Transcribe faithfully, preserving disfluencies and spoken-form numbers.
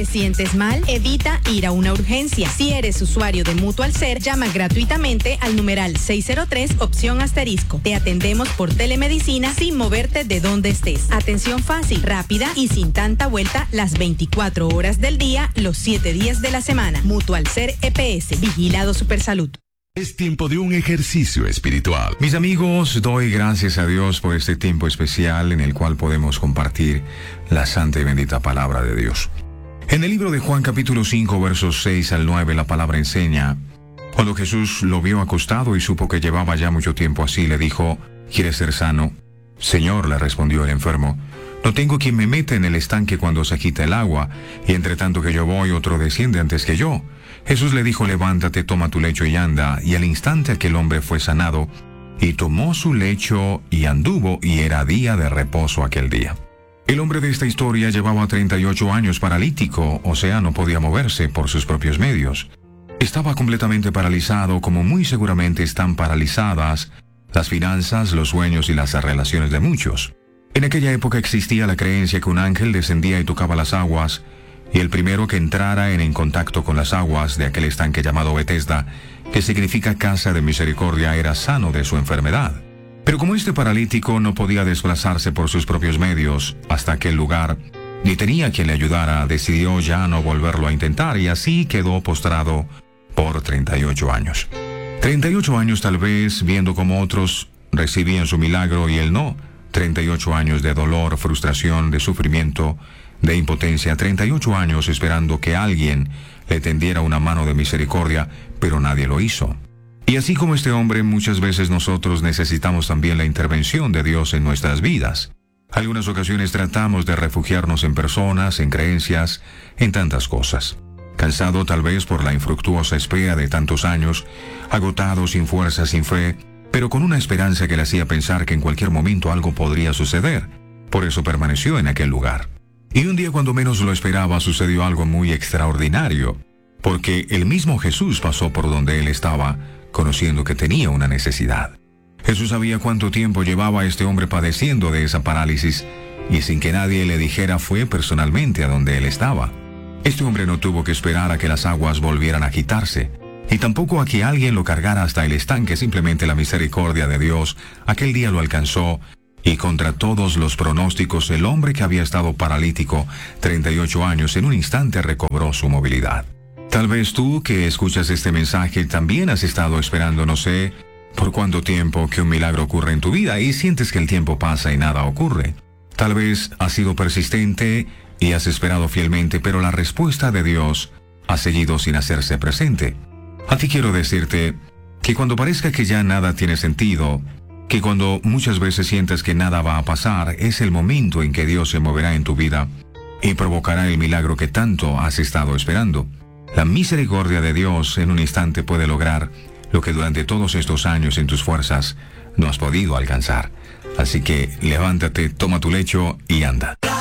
¿Te sientes mal? Evita ir a una urgencia. Si eres usuario de Mutual Ser, llama gratuitamente al numeral seis cero tres, opción asterisco. Te atendemos por telemedicina sin moverte de donde estés. Atención fácil, rápida y sin tanta vuelta las veinticuatro horas del día, los siete días de la semana. Mutual Ser E P S, Vigilado Supersalud. Es tiempo de un ejercicio espiritual. Mis amigos, doy gracias a Dios por este tiempo especial en el cual podemos compartir la santa y bendita palabra de Dios. En el libro de Juan capítulo cinco, versos seis al nueve, la palabra enseña: cuando Jesús lo vio acostado y supo que llevaba ya mucho tiempo así, le dijo: ¿quieres ser sano? Señor, le respondió el enfermo, no tengo quien me meta en el estanque cuando se agita el agua, y entre tanto que yo voy, otro desciende antes que yo. Jesús le dijo: levántate, toma tu lecho y anda. Y al instante aquel hombre fue sanado, y tomó su lecho y anduvo, y era día de reposo aquel día. El hombre de esta historia llevaba treinta y ocho años paralítico, o sea, no podía moverse por sus propios medios. Estaba completamente paralizado, como muy seguramente están paralizadas las finanzas, los sueños y las relaciones de muchos. En aquella época existía la creencia que un ángel descendía y tocaba las aguas, y el primero que entrara en, en contacto con las aguas de aquel estanque llamado Betesda, que significa casa de misericordia, era sano de su enfermedad. Pero como este paralítico no podía desplazarse por sus propios medios hasta aquel lugar, ni tenía quien le ayudara, decidió ya no volverlo a intentar, y así quedó postrado por treinta y ocho años. treinta y ocho años tal vez, viendo cómo otros recibían su milagro y él no. treinta y ocho años de dolor, frustración, de sufrimiento, de impotencia. treinta y ocho años esperando que alguien le tendiera una mano de misericordia, pero nadie lo hizo. Y así como este hombre, muchas veces nosotros necesitamos también la intervención de Dios en nuestras vidas. Algunas ocasiones tratamos de refugiarnos en personas, en creencias, en tantas cosas. Cansado tal vez por la infructuosa espera de tantos años, agotado, sin fuerza, sin fe, pero con una esperanza que le hacía pensar que en cualquier momento algo podría suceder. Por eso permaneció en aquel lugar. Y un día, cuando menos lo esperaba, sucedió algo muy extraordinario, porque el mismo Jesús pasó por donde él estaba, conociendo que tenía una necesidad. Jesús sabía cuánto tiempo llevaba este hombre padeciendo de esa parálisis, y sin que nadie le dijera fue personalmente a donde él estaba. Este hombre no tuvo que esperar a que las aguas volvieran a agitarse, y tampoco a que alguien lo cargara hasta el estanque. Simplemente la misericordia de Dios aquel día lo alcanzó, y contra todos los pronósticos, el hombre que había estado paralítico treinta y ocho años en un instante recobró su movilidad. Tal vez tú que escuchas este mensaje también has estado esperando, no sé por cuánto tiempo, que un milagro ocurra en tu vida, y sientes que el tiempo pasa y nada ocurre. Tal vez has sido persistente y has esperado fielmente, pero la respuesta de Dios ha seguido sin hacerse presente. A ti quiero decirte que cuando parezca que ya nada tiene sentido, que cuando muchas veces sientas que nada va a pasar, es el momento en que Dios se moverá en tu vida y provocará el milagro que tanto has estado esperando. La misericordia de Dios en un instante puede lograr lo que durante todos estos años en tus fuerzas no has podido alcanzar. Así que levántate, toma tu lecho y anda.